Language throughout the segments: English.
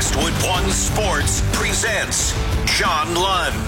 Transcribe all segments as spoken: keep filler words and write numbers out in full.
Westwood One Sports presents John Lund.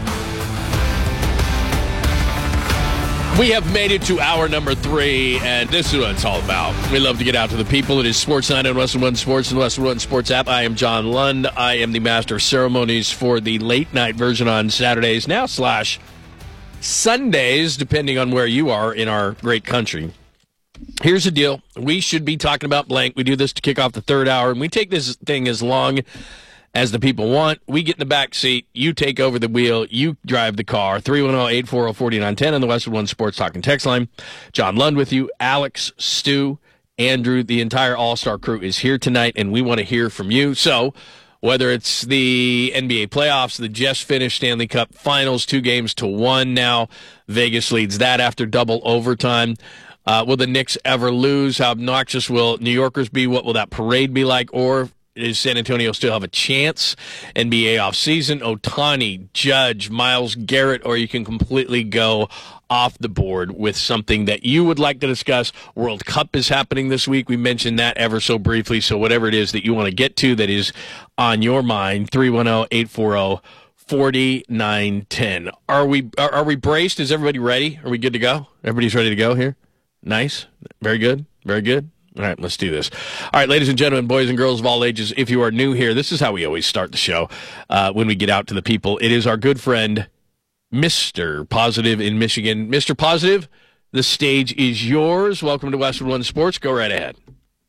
We have made it to hour number three, and this is what it's all about. We love to get out to the people. It is Sports Night on Westwood One Sports and Westwood One Sports app. I am John Lund. I am the master of ceremonies for the late night version on Saturdays, now slash Sundays, depending on where you are in our great country. Here's the deal. We should be talking about blank. We do this to kick off the third hour, and we take this thing as long as the people want. We get in the back seat. You take over the wheel. You drive the car. three one zero, eight four zero, four nine one zero on the Westwood One Sports Talk and Text line. John Lund with you. Alex, Stu, Andrew, the entire All-Star crew is here tonight, and we want to hear from you. So whether it's the N B A playoffs, the just finished Stanley Cup Finals, two games to one now. Vegas leads that after double overtime. Uh, will the Knicks ever lose? How obnoxious will New Yorkers be? What will that parade be like? Or does San Antonio still have a chance? N B A offseason, Ohtani, Judge, Myles Garrett, or you can completely go off the board with something that you would like to discuss. World Cup is happening this week. We mentioned that ever so briefly. So whatever it is that you want to get to that is on your mind, three one zero, eight four zero, four nine one zero. Are we, are, are we braced? Is everybody ready? Are we good to go? Everybody's ready to go here? Nice. Very good. Very good. All right, let's do this. All right, ladies and gentlemen, boys and girls of all ages, if you are new here, this is how we always start the show uh, when we get out to the people. It is our good friend, Mister Positive in Michigan. Mister Positive, the stage is yours. Welcome to Westwood One Sports. Go right ahead.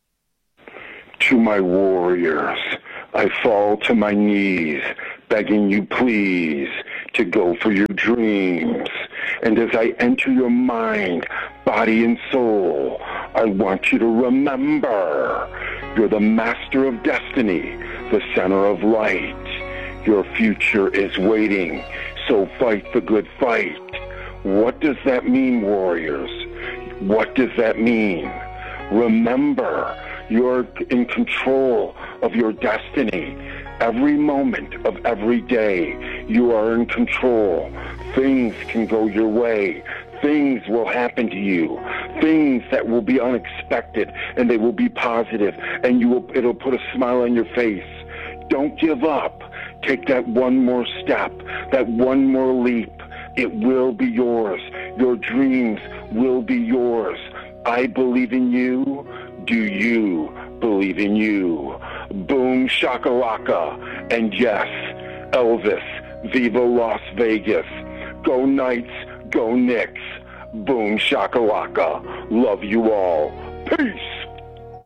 To my warriors, I fall to my knees, begging you please to go for your dreams. And as I enter your mind, body and soul, I want you to remember you're the master of destiny, the center of light. Your future is waiting, so fight the good fight. What does that mean, warriors? What does that mean? Remember, you're in control of your destiny. Every moment of every day, you are in control. Things can go your way. Things will happen to you. Things that will be unexpected, and they will be positive, and you will, it'll put a smile on your face. Don't give up. Take that one more step, that one more leap. It will be yours. Your dreams will be yours. I believe in you. Do you believe in you? Boom shakalaka. And yes, Elvis, Viva Las Vegas. Go Knights, go Knicks. Boom shakalaka. Love you all. Peace.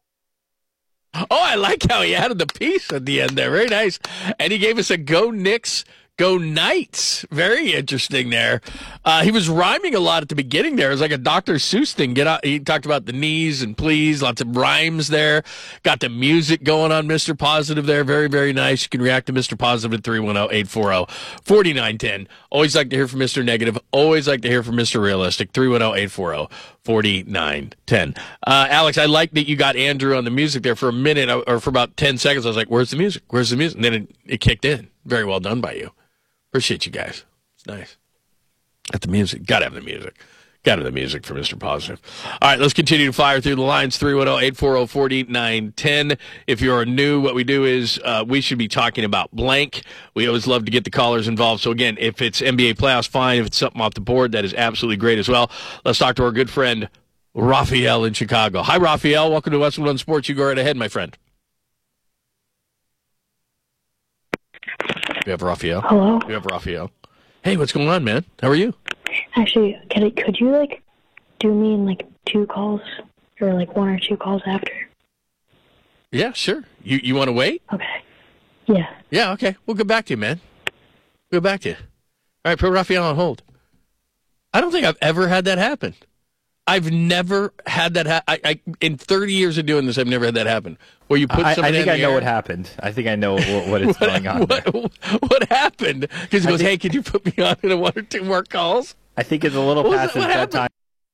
Oh, I like how he added the piece at the end there. Very nice. And he gave us a go Knicks, go Knights. Very interesting there. Uh, he was rhyming a lot at the beginning there. It was like a Doctor Seuss thing. Get out. He talked about the knees and please. Lots of rhymes there. Got the music going on, Mister Positive there. Very, very nice. You can react to Mister Positive at three one zero, eight four zero, four nine one zero. Always like to hear from Mister Negative. Always like to hear from Mister Realistic. three one zero, eight four zero, four nine one zero. Uh, Alex, I like that you got Andrew on the music there for a minute or for about ten seconds. I was like, where's the music? Where's the music? And then it, it kicked in. Very well done by you. Appreciate you guys. It's nice. Got the music. Got to have the music. Got to have the music for Mister Positive. All right, let's continue to fire through the lines. three one zero, eight four zero, four nine one zero. If you're new, what we do is uh, we should be talking about blank. We always love to get the callers involved. So, again, if it's N B A playoffs, fine. If it's something off the board, that is absolutely great as well. Let's talk to our good friend, Raphael in Chicago. Hi, Raphael. Welcome to Westwood One Sports. You go right ahead, my friend. We have Raphael. Hello. We have Raphael. Hey, what's going on, man? How are you? Actually, could it, could you like do me in like two calls or like one or two calls after? Yeah, sure. You you want to wait? Okay. Yeah. Yeah. Okay. We'll get back to you, man. We'll get back to you. All right. Put Raphael on hold. I don't think I've ever had that happen. I've never had that happen. I, I, in thirty years of doing this, I've never had that happen. Where you put I, somebody I think in I the know air. what happened. I think I know what, what is what, going on. What, there. what happened? Because he I goes, think- hey, could you put me on in one or two more calls? I think it's a little What was past that- his what happened? bedtime.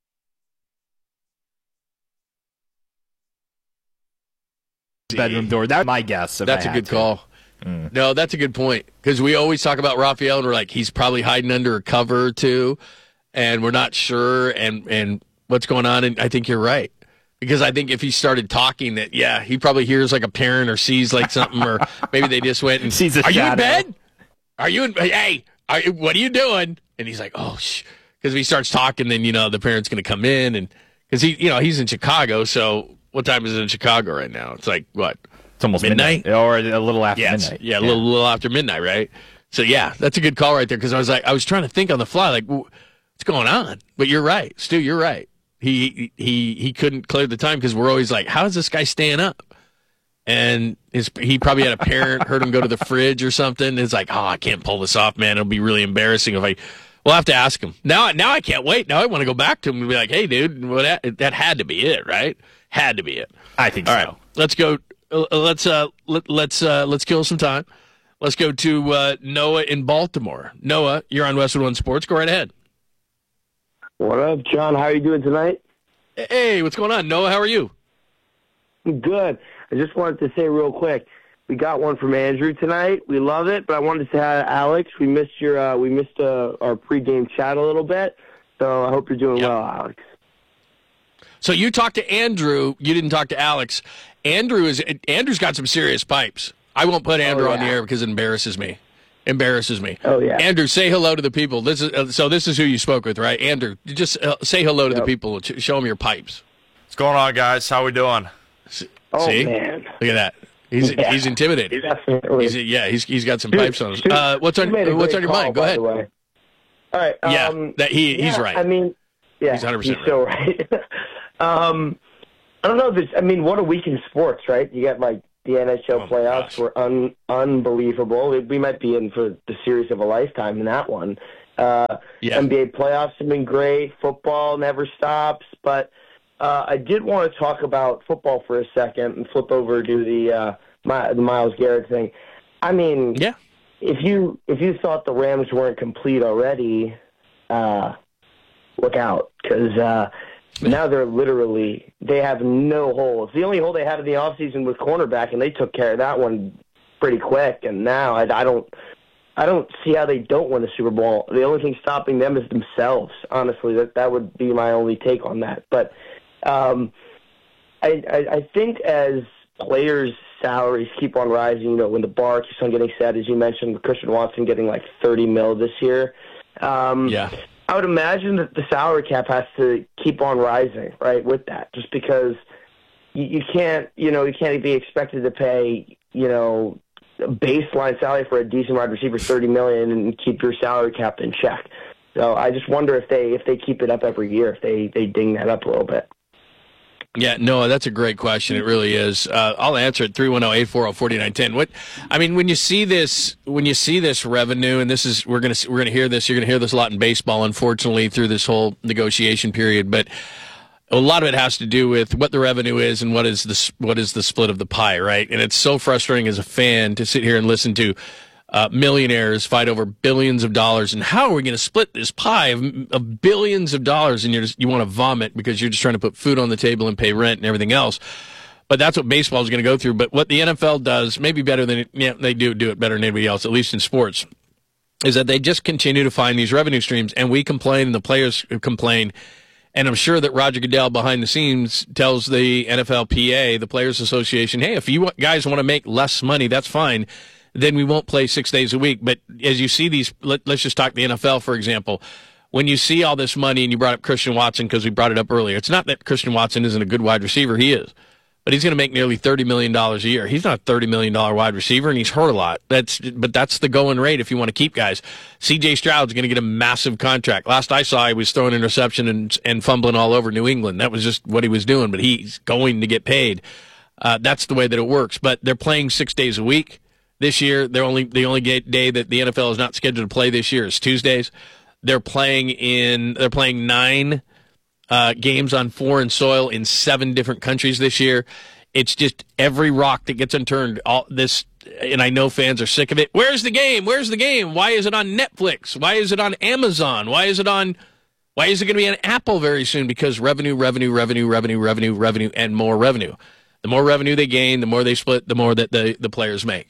Bedroom door. That's my guess. if That's I a had good to. call. Mm. No, that's a good point. Because we always talk about Raphael, and we're like, he's probably hiding under a cover or two, and we're not sure, and, and what's going on, and I think you're right. Because I think if he started talking, that yeah, he probably hears like a parent or sees like something, or maybe they just went and Sees a are you in shadow. bed? Are you in? Hey, are, you- what are you doing? And he's like, oh, shh. Because if he starts talking, then you know the parent's going to come in, and because he, you know, he's in Chicago. So what time is it in Chicago right now? It's like what? It's almost Midnight? midnight, or a little after Yeah, it's- midnight. yeah, a little, little after midnight, right? So yeah, that's a good call right there. Because I was like, I was trying to think on the fly, like, what's going on? But you're right, Stu. You're right. He he he couldn't clear the time because we're always like, how is this guy staying up? And his he probably had a parent heard him go to the fridge or something. It's like, oh, I can't pull this off, man. It'll be really embarrassing if I. We'll have to ask him now. Now I can't wait. Now I want to go back to him and be like, hey, dude, what that, that had to be it, right? Had to be it. I think All so. right, let's go. Uh, let's uh, let, let's uh, let's kill some time. Let's go to uh, Noah in Baltimore. Noah, you're on Westwood One Sports. Go right ahead. What up, John? How are you doing tonight? Hey, what's going on, Noah? How are you? Good. I just wanted to say real quick, we got one from Andrew tonight. We love it, but I wanted to say hi to Alex. We missed your uh, we missed uh, our pregame chat a little bit, so I hope you're doing Yep. well, Alex. So you talked to Andrew. You didn't talk to Alex. Andrew is Andrew's got some serious pipes. I won't put Andrew Oh, on the yeah. air because it embarrasses me. Embarrasses me. Oh, yeah. Andrew, say hello to the people. This is uh, so. This is who you spoke with, right? Andrew, just uh, say hello to the Yep. people. Sh- show them your pipes. What's going on, guys? How we doing? Oh, See? man. Look at that. He's Yeah. he's intimidated. Definitely. He's yeah. He's he's got some Dude, pipes on. Him. dude, Uh, what's you on made a What's on great your call, mind? Go by ahead. the way. All right. Yeah, Um, that he he's yeah, right. I mean, yeah, He's one hundred percent so right. um, I don't know. This, I mean, what a week in sports, right? You got like the N H L Oh, my playoffs gosh. were un- unbelievable. We- We might be in for the series of a lifetime in that one. Uh, Yeah. N B A playoffs have been great. Football never stops. But uh, I did want to talk about football for a second and flip over to the uh, My, the Myles Garrett thing. I mean, Yeah. if you if you thought the Rams weren't complete already, uh, look out, because uh, now they're literally they have no holes. The only hole they had in the offseason was cornerback, and they took care of that one pretty quick. And now I, I don't I don't see how they don't win the Super Bowl. The only thing stopping them is themselves. Honestly, that that would be my only take on that. But um, I, I I think as players' salaries keep on rising, you know, when the bar keeps on getting set, as you mentioned, with Christian Watson getting like thirty mil this year. Um, Yeah. I would imagine that the salary cap has to keep on rising, right, with that, just because you, you can't, you know, you can't be expected to pay, you know, a baseline salary for a decent wide receiver thirty million dollars and keep your salary cap in check. So I just wonder if they if they keep it up every year, if they, they ding that up a little bit. Yeah, no, that's a great question. It really is. Uh, I'll answer it three one zero, eight four zero, four nine one zero. What I mean, when you see this, when you see this revenue, and this is we're gonna we're gonna hear this. You're gonna hear this a lot in baseball, unfortunately, through this whole negotiation period. But a lot of it has to do with what the revenue is and what is the what is the split of the pie, right? And it's so frustrating as a fan to sit here and listen to uh, millionaires fight over billions of dollars, and how are we going to split this pie of, of billions of dollars? And you're just, you want to vomit because you're just trying to put food on the table and pay rent and everything else. But that's what baseball is going to go through. But what the N F L does, maybe better than yeah, they do do it better than anybody else, at least in sports, is that they just continue to find these revenue streams, and we complain, and the players complain. And I'm sure that Roger Goodell behind the scenes tells the N F L P A, the Players Association, hey, if you guys want to make less money, that's fine. Then we won't play six days a week. But as you see these, let, let's just talk the N F L, for example. When you see all this money, and you brought up Christian Watson because we brought it up earlier, it's not that Christian Watson isn't a good wide receiver. He is. But he's going to make nearly thirty million dollars a year. He's not a thirty million dollars wide receiver, and he's hurt a lot. That's But that's the going rate if you want to keep guys. C J Stroud's going to get a massive contract. Last I saw, he was throwing interception and, and fumbling all over New England. That was just what he was doing, but he's going to get paid. Uh, that's the way that it works. But they're playing six days a week. This year, they're only the only day that the N F L is not scheduled to play this year is Tuesdays. They're playing in they're playing nine uh, games on foreign soil in seven different countries this year. It's just every rock that gets unturned. All this, and I know fans are sick of it. Where's the game? Where's the game? Why is it on Netflix? Why is it on Amazon? Why is it on? Why is it going to be on Apple very soon? Because revenue, revenue, revenue, revenue, revenue, revenue, and more revenue. The more revenue they gain, the more they split, the more that the the players make.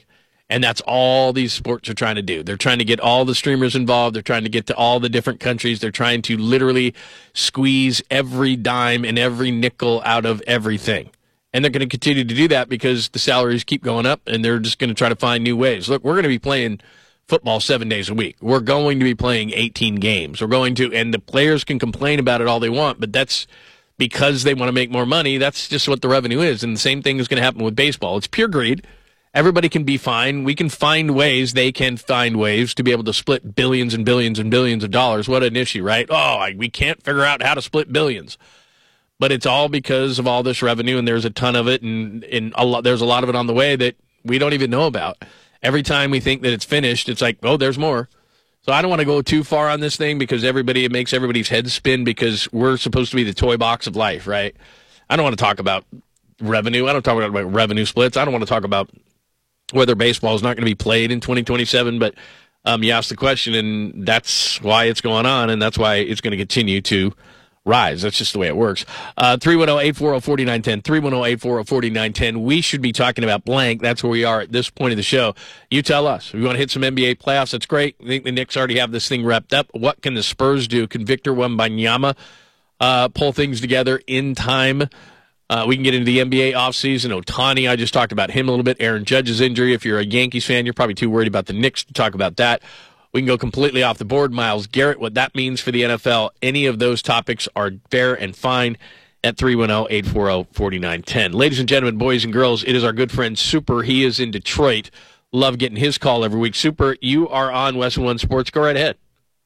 And that's all these sports are trying to do. They're trying to get all the streamers involved. They're trying to get to all the different countries. They're trying to literally squeeze every dime and every nickel out of everything. And they're going to continue to do that because the salaries keep going up, and they're just going to try to find new ways. Look, we're going to be playing football seven days a week. We're going to be playing eighteen games. We're going to, and the players can complain about it all they want, but that's because they want to make more money. That's just what the revenue is. And the same thing is going to happen with baseball. It's pure greed. Everybody can be fine. We can find ways. They can find ways to be able to split billions and billions and billions of dollars. What an issue, right? Oh, I, we can't figure out how to split billions. But it's all because of all this revenue, and there's a ton of it, and, and a lot, there's a lot of it on the way that we don't even know about. Every time we think that it's finished, it's like, oh, there's more. So I don't want to go too far on this thing because everybody it makes everybody's head spin because we're supposed to be the toy box of life, right? I don't want to talk about revenue. I don't talk about revenue splits. I don't want to talk about whether baseball is not going to be played in twenty twenty-seven, but um, you asked the question, and that's why it's going on, and that's why it's going to continue to rise. That's just the way it works. Uh, three one zero, eight four zero, four nine one zero, three one zero, eight four zero, four nine one zero. We should be talking about blank. That's where we are at this point of the show. You tell us. If we want to hit some N B A playoffs, that's great. I think the Knicks already have this thing wrapped up. What can the Spurs do? Can Victor Wembanyama uh, pull things together in time? Uh, we can get into the N B A offseason. Ohtani, I just talked about him a little bit. Aaron Judge's injury. If you're a Yankees fan, you're probably too worried about the Knicks to talk about that. We can go completely off the board. Myles Garrett, what that means for the N F L. Any of those topics are fair and fine at three one zero, eight four zero, four nine one zero. Ladies and gentlemen, boys and girls, it is our good friend Super. He is in Detroit. Love getting his call every week. Super, you are on Western One Sports. Go right ahead.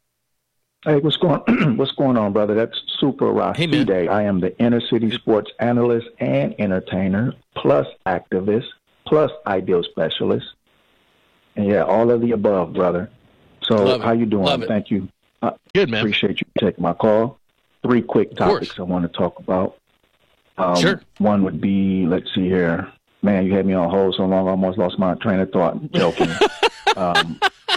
Hey, what's going what's going on, brother? That's Super Rashide. Hey, I am the inner city sports analyst and entertainer, plus activist, plus ideal specialist. And yeah, all of the above, brother. So how you doing? Thank you. Uh, Good, man. Appreciate you taking my call. Three quick topics I want to talk about. Um, sure. One would be, let's see here. Man, you had me on hold so long, I almost lost my train of thought. I'm joking. um,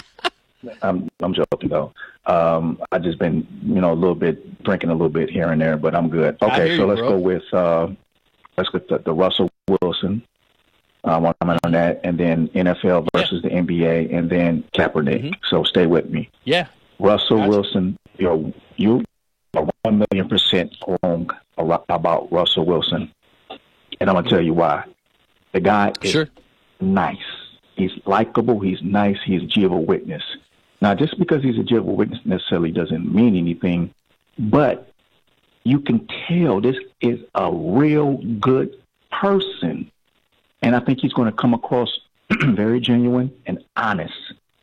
I'm, I'm joking, though. Um, I just been, you know, a little bit, drinking a little bit here and there, but I'm good. Okay, so you, let's bro. go with, uh, let's get the, the Russell Wilson. I want to comment on that, and then N F L versus yeah. the N B A, and then Kaepernick. Mm-hmm. So stay with me. Yeah. Russell gotcha. Wilson, you're, you are one million percent wrong about Russell Wilson, and I'm going to tell you why. The guy is sure. nice. He's likable. He's nice. He's a Jehovah's Witness. Now, just because he's a Jehovah's Witness necessarily doesn't mean anything, but you can tell this is a real good person. And I think he's going to come across very genuine and honest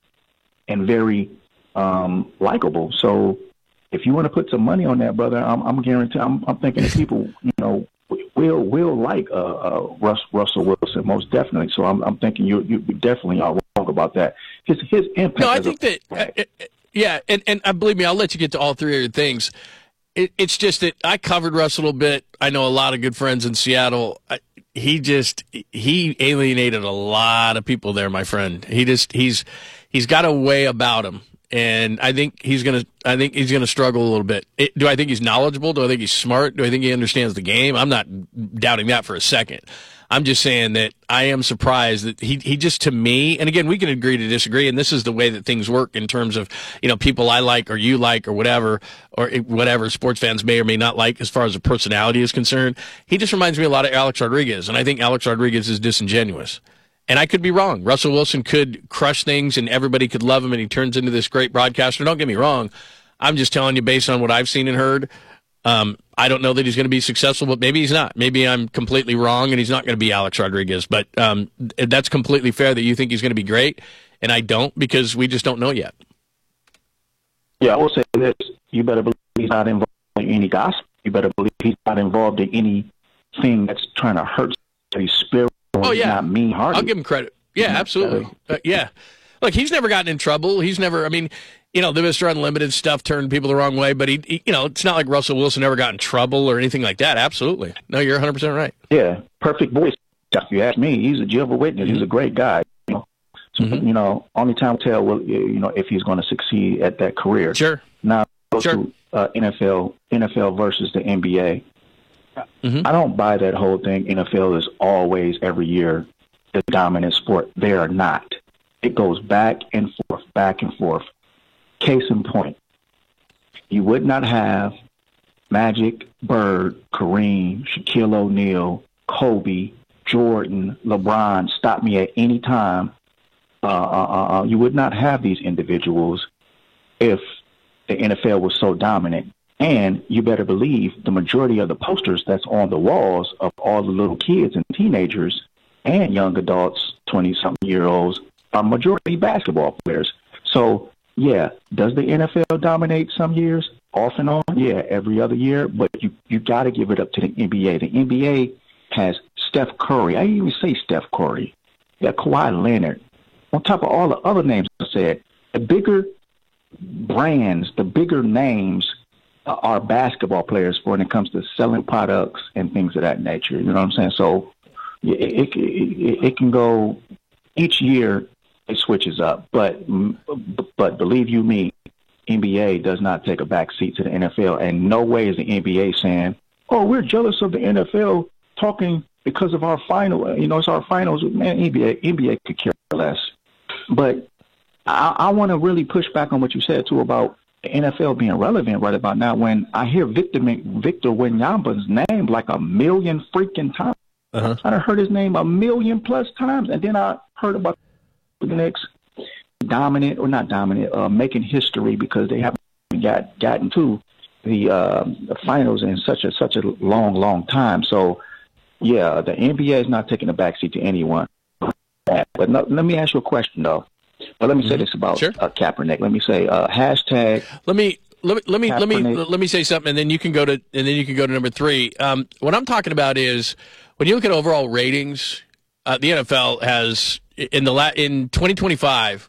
and very um, likable. So if you want to put some money on that, brother, I'm, I'm guaranteed. I'm, I'm thinking that people, you know, will will like uh, uh, Russ, Russell Wilson most definitely. So I'm, I'm thinking you you definitely are wrong about that. His his impact. No, I think a, that uh, yeah, and and uh, believe me, I'll let you get to all three of your things. It, it's just that I covered Russ a little bit. I know a lot of good friends in Seattle. I, he just he alienated a lot of people there, my friend. He just he's he's got a way about him, and I think he's gonna I think he's gonna struggle a little bit. It, do I think he's knowledgeable? Do I think he's smart? Do I think he understands the game? I'm not doubting that for a second. I'm just saying that I am surprised that he he just, to me, and again, we can agree to disagree, and this is the way that things work in terms of, you know, people I like or you like or whatever, or whatever sports fans may or may not like as far as the personality is concerned. He just reminds me a lot of Alex Rodriguez, and I think Alex Rodriguez is disingenuous. And I could be wrong. Russell Wilson could crush things and everybody could love him and he turns into this great broadcaster. Don't get me wrong. I'm just telling you based on what I've seen and heard. Um, I don't know that he's going to be successful, but maybe he's not. Maybe I'm completely wrong and he's not going to be Alex Rodriguez. But um, that's completely fair that you think he's going to be great, and I don't, because we just don't know yet. Yeah, I will say this. You better believe he's not involved in any gossip. You better believe he's not involved in anything that's trying to hurt his spirit. Oh, yeah. Not mean-hearted. I'll give him credit. Yeah, absolutely. Uh, yeah. Look, he's never gotten in trouble. He's never, I mean, you know, the Mister Unlimited stuff turned people the wrong way, but he, he, you know, it's not like Russell Wilson ever got in trouble or anything like that. Absolutely. No, you're one hundred percent right. Yeah. Perfect voice. If you ask me, he's a Jehovah's Witness. Mm-hmm. He's a great guy. You know, so, mm-hmm. you know, only time will tell, will, you know, if he's going to succeed at that career. Sure. Now, go sure. to uh, N F L, N F L versus the N B A. Mm-hmm. I don't buy that whole thing. N F L is always, every year, the dominant sport. They are not. It goes back and forth, back and forth. Case in point, you would not have Magic, Bird, Kareem, Shaquille O'Neal, Kobe, Jordan, LeBron stop me at any time. Uh, uh, uh, you would not have these individuals if the N F L was so dominant. And you better believe the majority of the posters that's on the walls of all the little kids and teenagers and young adults, twenty-something-year-olds, are majority basketball players. So, yeah, does the N F L dominate some years? Off and on? Yeah, every other year. But you you got to give it up to the N B A. The N B A has Steph Curry. I didn't even say Steph Curry. You got Kawhi Leonard. On top of all the other names I said, the bigger brands, the bigger names are basketball players when it comes to selling products and things of that nature. You know what I'm saying? So it, it, it, it can go each year. It switches up, but but believe you me, N B A does not take a back seat to the N F L, and no way is the N B A saying, "Oh, we're jealous of the N F L talking because of our final." You know, it's our finals. Man, N B A N B A could care less. But I, I want to really push back on what you said too about the N F L being relevant right about now. When I hear Victor Victor Wembanyama's name like a million freaking times, uh-huh. I heard his name a million plus times, and then I heard about the Knicks dominant or not dominant, uh, making history because they haven't got gotten to the, uh, the finals in such a such a long, long time. So, yeah, the N B A is not taking a backseat to anyone. But no, let me ask you a question though. But let me say mm-hmm. this about sure. uh, Kaepernick. Let me say uh, hashtag. Let me let me let me let me let me say something, and then you can go to and then you can go to number three. Um, what I'm talking about is when you look at overall ratings, uh, the N F L has in the la- in twenty twenty-five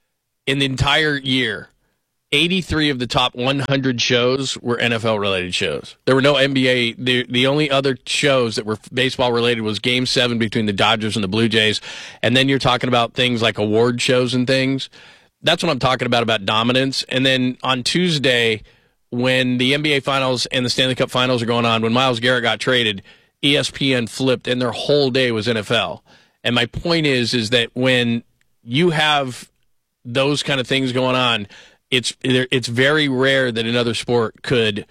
in the entire year, eighty-three of the top one hundred shows were N F L related shows. There were no N B A. The the only other shows that were baseball related was Game Seven between the Dodgers and the Blue Jays, and then you're talking about things like award shows and things. That's what I'm talking about about dominance. And then on Tuesday, when the N B A Finals and the Stanley Cup Finals are going on, when Myles Garrett got traded, E S P N flipped, and their whole day was N F L. And my point is, is that when you have those kind of things going on, it's it's very rare that another sport could,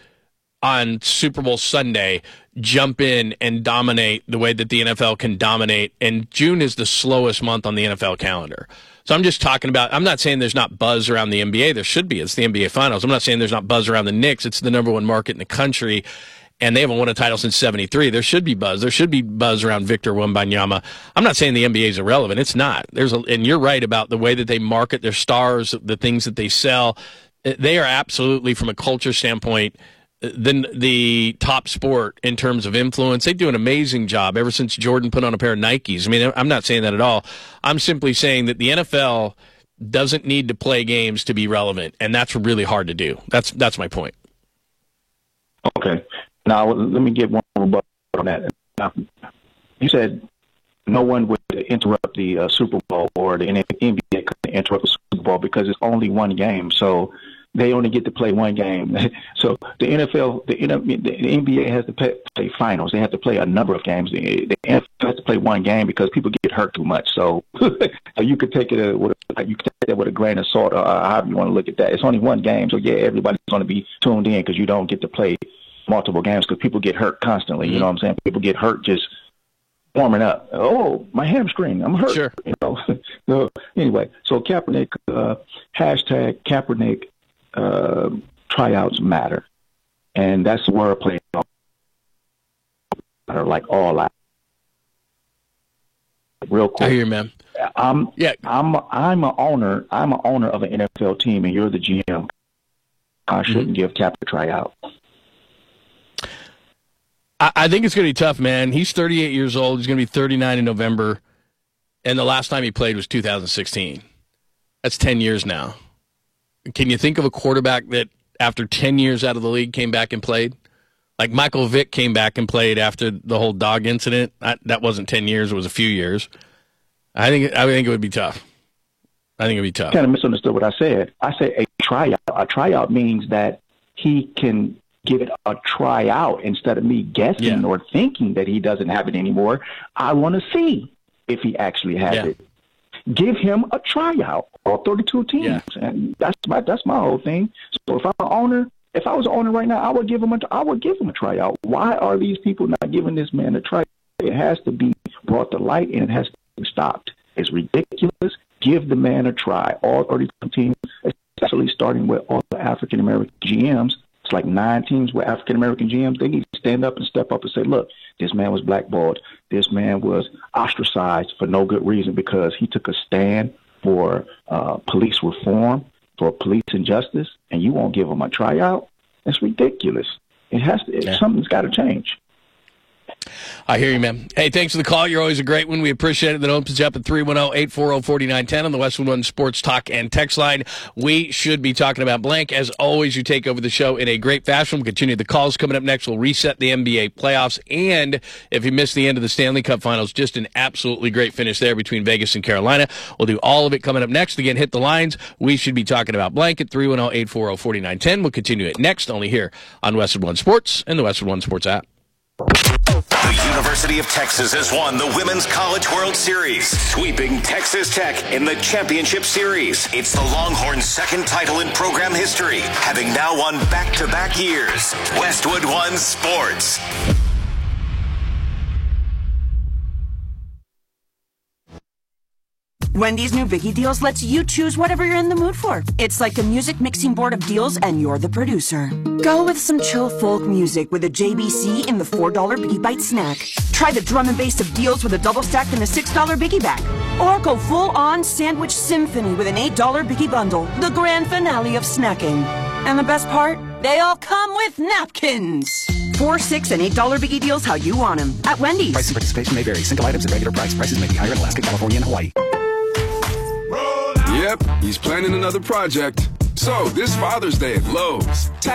on Super Bowl Sunday, jump in and dominate the way that the N F L can dominate. And June is the slowest month on the N F L calendar. So I'm just talking about, I'm not saying there's not buzz around the N B A. There should be. It's the N B A Finals. I'm not saying there's not buzz around the Knicks. It's the number one market in the country, and they haven't won a title since seventy-three. There should be buzz. There should be buzz around Victor Wembanyama. I'm not saying the N B A is irrelevant. It's not. There's a, and you're right about the way that they market their stars, the things that they sell. They are absolutely, from a culture standpoint, the, the top sport in terms of influence. They do an amazing job ever since Jordan put on a pair of Nikes. I mean, I'm not saying that at all. I'm simply saying that the N F L doesn't need to play games to be relevant, and that's really hard to do. That's that's my point. Okay. Now, let me get one rebuttal on that. Now, you said no one would interrupt the uh, Super Bowl, or the N B A could interrupt the Super Bowl because it's only one game. So they only get to play one game. So the N F L, the, the N B A has to play, play finals. They have to play a number of games. The, the N F L has to play one game because people get hurt too much. So you could take it a, with a, you could take that with a grain of salt, or however you want to look at that. It's only one game, so yeah, everybody's going to be tuned in because you don't get to play multiple games because people get hurt constantly. You know what I'm saying? People get hurt just warming up. Oh, my hamstring, I'm hurt. Sure. You know. So anyway, so Kaepernick, uh, hashtag Kaepernick uh, tryouts matter, and that's the wordplay. Matter like all out. Real quick. I hear you, man. I'm yeah. I'm I'm an owner. I'm an owner of an N F L team, and you're the G M. I shouldn't mm-hmm. give Kaepernick a tryout. I think it's going to be tough, man. He's thirty-eight years old. He's going to be thirty-nine in November. And the last time he played was two thousand sixteen. That's ten years now. Can you think of a quarterback that, after ten years out of the league, came back and played? Like Michael Vick came back and played after the whole dog incident. I, that wasn't ten years. It was a few years. I think I think it would be tough. I think it would be tough. You kind of misunderstood what I said. I said a tryout. A tryout means that he can give it a try out instead of me guessing yeah. or thinking that he doesn't have it anymore. I want to see if he actually has yeah. it. give him a tryout. All thirty-two teams, yeah. and that's my that's my whole thing. So if I'm an owner, if I was an owner right now, I would give him a I would give him a tryout. Why are these people not giving this man a tryout? It has to be brought to light, and it has to be stopped. It's ridiculous. Give the man a try. All thirty-two teams, especially starting with all the African American G Ms. It's like nine teams with African American G Ms. They need to stand up and step up and say, look, this man was blackballed. This man was ostracized for no good reason because he took a stand for uh, police reform, for police injustice, and you won't give him a tryout? It's ridiculous. It has to, yeah. Something's got to change. I hear you, man. Hey, thanks for the call. You're always a great one. We appreciate it. That opens up at three one zero, eight four zero, four nine one zero on the Westwood One Sports Talk and Text line. We should be talking about blank. As always, you take over the show in a great fashion. We'll continue the calls coming up next. We'll reset the N B A playoffs. And if you missed the end of the Stanley Cup Finals, just an absolutely great finish there between Vegas and Carolina. We'll do all of it coming up next. Again, hit the lines. We should be talking about blank at three one zero, eight four zero, four nine one zero. We'll continue it next, only here on Westwood One Sports and the Westwood One Sports app. The University of Texas has won the Women's College World Series, sweeping Texas Tech in the Championship Series. It's the Longhorns' second title in program history, having now won back-to-back years. Westwood One Sports. Wendy's new Biggie Deals lets you choose whatever you're in the mood for. It's like a music mixing board of deals, and you're the producer. Go with some chill folk music with a J B C in the four dollar Biggie Bite snack. Try the drum and bass of deals with a double stack in the six dollar Biggie Bag. Or go full-on sandwich symphony with an eight dollar Biggie Bundle, the grand finale of snacking. And the best part? They all come with napkins. Four, six, and eight dollar Biggie Deals how you want them at Wendy's. Price and participation may vary. Single items at regular price. Prices may be higher in Alaska, California, and Hawaii. Yep, he's planning another project. So, this Father's Day at Lowe's,